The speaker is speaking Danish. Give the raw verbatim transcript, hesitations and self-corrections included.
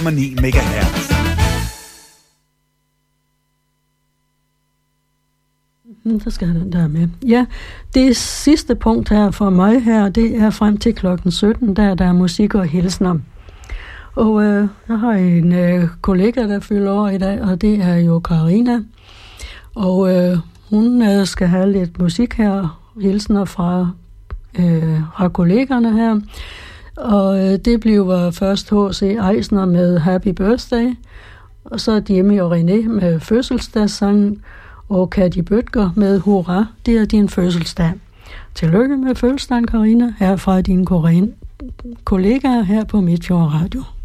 ni megahertz. Der skal den der med. Ja, det sidste punkt her for mig her, det er frem til klokken sytten, der der er musik og hilsner. Og øh, jeg har en øh, kollega, der fylder år i dag, og det er jo Karina. Og øh, hun øh, skal have lidt musik her, hilsner fra, øh, fra kollegerne her. Og øh, det bliver først H C Eisner med Happy Birthday, og så Jimmy og René med fødselsdagssangen, og Katty Bøtger med Hurra, det er din fødselsdag. Tillykke med fødselsdagen, Karina, her fra dine kollegaer her på Midtjord Radio.